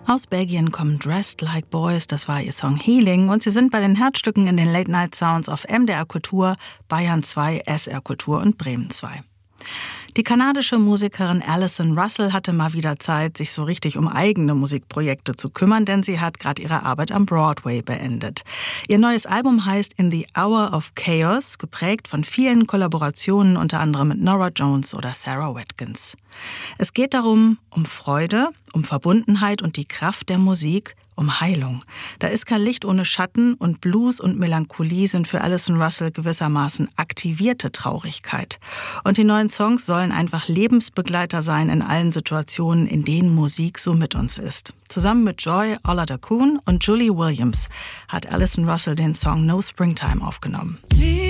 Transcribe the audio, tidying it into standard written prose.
Aus Belgien kommen Dressed Like Boys, das war ihr Song Healing, und sie sind bei den Herzstücken in den Late Night Sounds auf MDR Kultur, Bayern 2, SR Kultur und Bremen 2. Die kanadische Musikerin Alison Russell hatte mal wieder Zeit, sich so richtig um eigene Musikprojekte zu kümmern, denn sie hat gerade ihre Arbeit am Broadway beendet. Ihr neues Album heißt In the Hour of Chaos, geprägt von vielen Kollaborationen, unter anderem mit Norah Jones oder Sarah Watkins. Es geht darum, um Freude, um Verbundenheit und die Kraft der Musik, um Heilung. Da ist kein Licht ohne Schatten und Blues und Melancholie sind für Alison Russell gewissermaßen aktivierte Traurigkeit. Und die neuen Songs sollen einfach Lebensbegleiter sein in allen Situationen, in denen Musik so mit uns ist. Zusammen mit Joy Oladacoon und Julie Williams hat Alison Russell den Song No Springtime aufgenommen.